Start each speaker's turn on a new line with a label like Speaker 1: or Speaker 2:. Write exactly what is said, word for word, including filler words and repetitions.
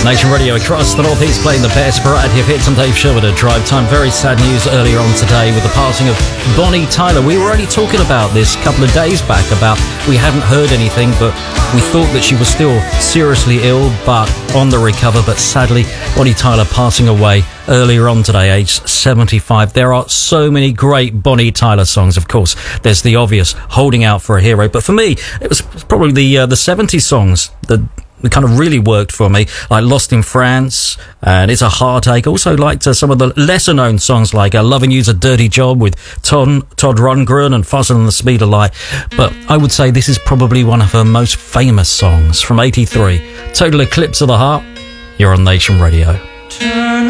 Speaker 1: Nation Radio across the North East playing the best variety of hits on Dave Sherwood at Drive Time. Very sad news earlier on today with the passing of Bonnie Tyler. We were already talking about this a couple of days back, about we hadn't heard anything, but we thought that she was still seriously ill, but on the recover. But sadly, Bonnie Tyler passing away earlier on today, aged seventy-five. There are so many great Bonnie Tyler songs. Of course, there's the obvious Holding Out for a Hero, but for me, it was probably the uh, the seventies songs that It kind of really worked for me, like Lost in France and It's a Heartache. Also liked uh, some of the lesser-known songs like uh, Loving You's a Dirty Job with Todd, Todd Rundgren and Fuzzin' on the Speed of Light. But I would say this is probably one of her most famous songs from eighty-three. Total Eclipse of the Heart. You're on Nation Radio.